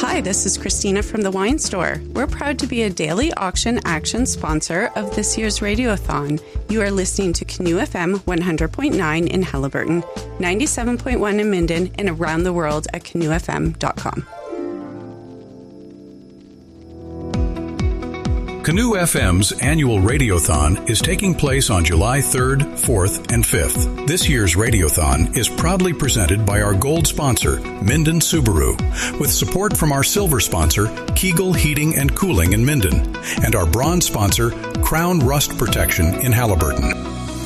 Hi, this is Christina from The Wine Store. We're proud to be a daily auction action sponsor of this year's Radiothon. You are listening to Canoe FM 100.9 in Haliburton, 97.1 in Minden, and around the world at canoefm.com. Canoe FM's annual Radiothon is taking place on July 3rd, 4th, and 5th. This year's Radiothon is proudly presented by our gold sponsor, Minden Subaru, with support from our silver sponsor, Kegel Heating and Cooling in Minden, and our bronze sponsor, Crown Rust Protection in Haliburton.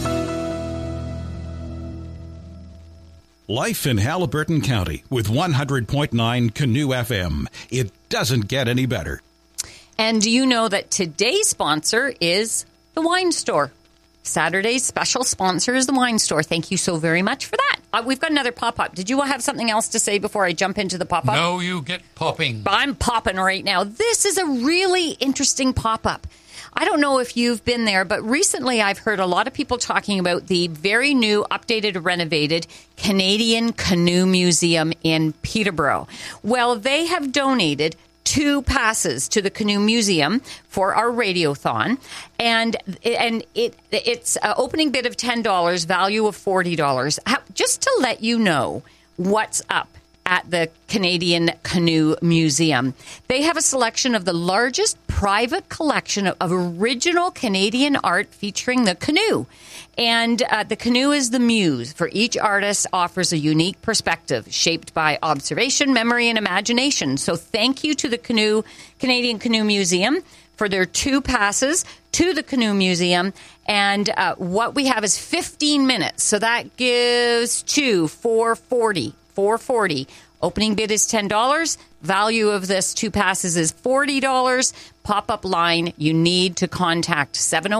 Life in Haliburton County with 100.9 Canoe FM. It doesn't get any better. And do you know that today's sponsor is The Wine Store? Saturday's special sponsor is The Wine Store. Thank you so very much for that. We've got another pop-up. Did you have something else to say before I jump into the pop-up? No, you get popping. I'm popping right now. This is a really interesting pop-up. I don't know if you've been there, but recently I've heard a lot of people talking about the very new, updated, renovated Canadian Canoe Museum in Peterborough. Well, they have donated 2 passes to the Canoe Museum for our Radiothon, and it's an opening bid of $10, value of $40. Just to let you know what's up at the Canadian Canoe Museum. They have a selection of the largest private collection of original Canadian art featuring the canoe. And the canoe is the muse. For each artist offers a unique perspective shaped by observation, memory, and imagination. So thank you to the Canadian Canoe Museum for their 2 passes to the Canoe Museum. And what we have is 15 minutes. So that gives 440. Opening bid is $10. Value of this 2 passes is $40. Pop-up line, you need to contact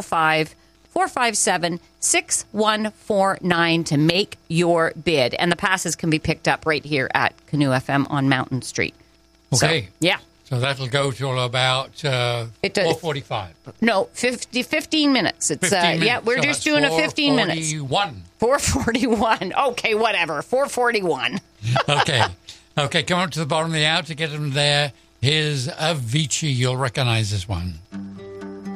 705-457-6149 to make your bid. And the passes can be picked up right here at Canoe FM on Mountain Street. Okay. So, yeah. So that'll go till about 4:45. No, 15 minutes. It's 15 minutes. Yeah, we're so just doing a 15 minutes. 4:41. Okay, whatever. 4:41. Okay, come on to the bottom of the hour to get them there. Here's Avicii. You'll recognize this one.